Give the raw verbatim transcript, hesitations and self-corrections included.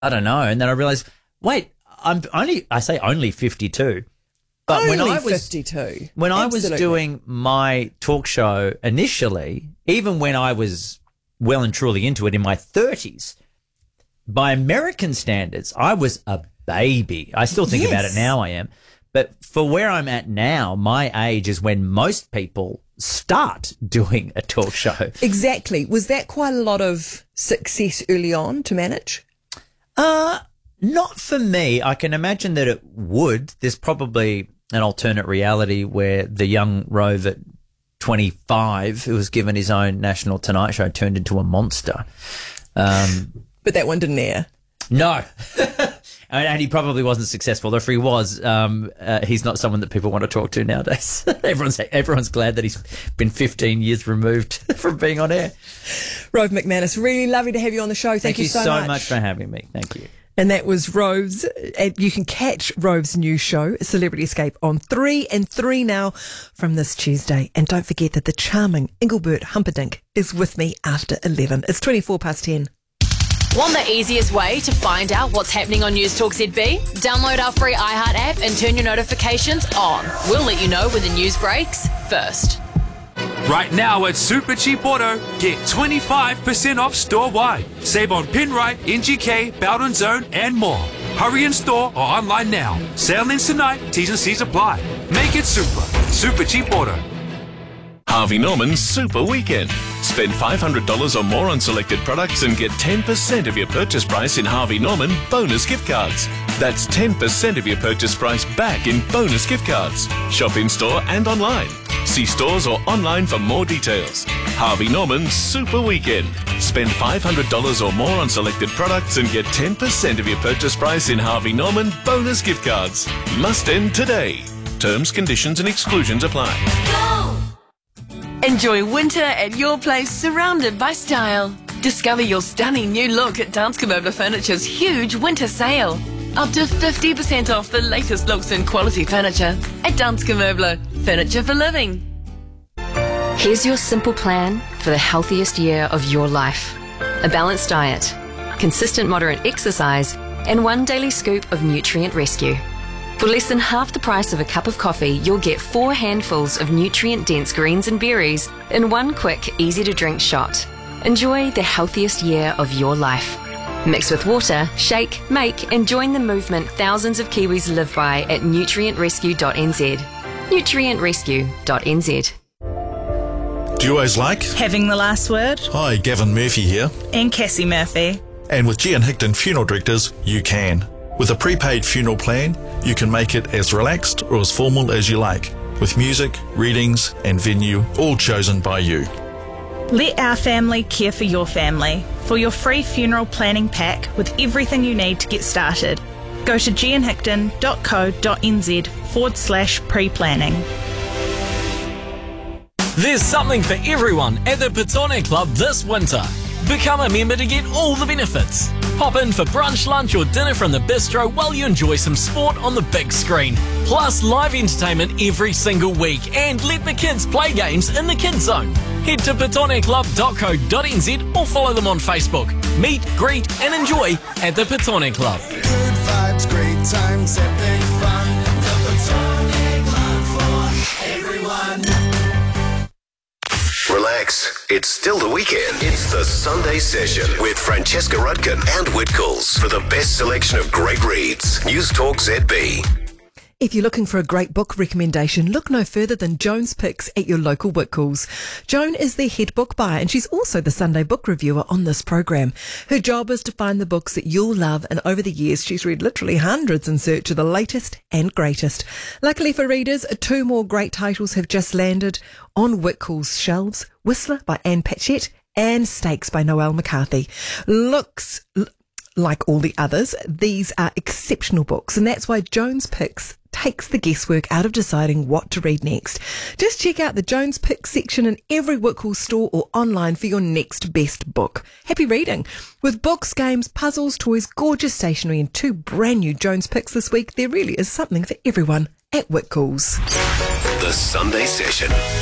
I don't know. And then I realised, wait, I'm only, I say only fifty-two. But only when I was fifty-two. When Absolutely. I was doing my talk show initially, even when I was well and truly into it in my thirties, by American standards, I was a baby. I still think Yes. about it now, I am. But for where I'm at now, my age is when most people start doing a talk show. Exactly. Was that quite a lot of success early on to manage? Uh, not for me. I can imagine that it would. There's probably an alternate reality where the young Rove at twenty-five, who was given his own national Tonight Show, turned into a monster. Um, But that one didn't air. no. And he probably wasn't successful. If he was, um, uh, he's not someone that people want to talk to nowadays. everyone's everyone's glad that he's been fifteen years removed from being on air. Rove McManus, really lovely to have you on the show. Thank, Thank you so, so much. much for having me. Thank you. And that was Rove's. And you can catch Rove's new show, Celebrity Escape, on three and three now from this Tuesday. And don't forget that the charming Engelbert Humperdinck is with me after eleven. It's twenty-four past ten. Want the easiest way to find out what's happening on News Talk Z B? Download our free iHeart app and turn your notifications on. We'll let you know when the news breaks first. Right now at Super Cheap Auto, get twenty-five percent off store-wide. Save on Pinright, N G K, Bowden Zone and more. Hurry in store or online now. Sale ends tonight, T's and C's apply. Make it super. Super Cheap Auto. Harvey Norman's Super Weekend. Spend five hundred dollars or more on selected products and get ten percent of your purchase price in Harvey Norman bonus gift cards. That's ten percent of your purchase price back in bonus gift cards. Shop in store and online. See stores or online for more details. Harvey Norman's Super Weekend. Spend five hundred dollars or more on selected products and get ten percent of your purchase price in Harvey Norman bonus gift cards. Must end today. Terms, conditions and exclusions apply. Enjoy winter at your place, surrounded by style. Discover your stunning new look at Danske Møbler Furniture's huge winter sale. Up to fifty percent off the latest looks and quality furniture at Danske Møbler, furniture for living. Here's your simple plan for the healthiest year of your life. A balanced diet, consistent moderate exercise, and one daily scoop of Nutrient Rescue. For less than half the price of a cup of coffee, you'll get four handfuls of nutrient-dense greens and berries in one quick, easy-to-drink shot. Enjoy the healthiest year of your life. Mix with water, shake, make, and join the movement thousands of Kiwis live by at nutrient rescue dot n z. nutrient rescue dot n z. Do you always like? Having the last word. Hi, Gavin Murphy here. And Cassie Murphy. And with G and Hickton Funeral Directors, you can. With a prepaid funeral plan, you can make it as relaxed or as formal as you like, with music, readings and venue all chosen by you. Let our family care for your family. For your free funeral planning pack with everything you need to get started, go to g n hickton dot co dot n z forward slash pre-planning. There's something for everyone at the Petone Club this winter. Become a member to get all the benefits. Pop in for brunch, lunch or dinner from the bistro while you enjoy some sport on the big screen. Plus live entertainment every single week and let the kids play games in the kids zone. Head to petone club dot co dot n z or follow them on Facebook. Meet, greet and enjoy at the Petone Club. Good vibes, great times, epic fun. The Petone Club for everyone. Relax. It's still the weekend. It's the Sunday Session with Francesca Rudkin and Whitcoulls for the best selection of great reads. News Talk Z B. If you're looking for a great book recommendation, look no further than Joan's Picks at your local Whitcoulls. Joan is the head book buyer and she's also the Sunday book reviewer on this program. Her job is to find the books that you'll love, and over the years she's read literally hundreds in search of the latest and greatest. Luckily for readers, two more great titles have just landed on Whitcoulls' shelves: Whistler by Anne Patchett and Stakes by Noelle McCarthy. Looks like all the others, these are exceptional books, and that's why Joan's Picks takes the guesswork out of deciding what to read next. Just check out the Joan's Picks section in every Whitcoulls store or online for your next best book. Happy reading! With books, games, puzzles, toys, gorgeous stationery and two brand new Joan's Picks this week, there really is something for everyone at Whitcoulls. The Sunday Session.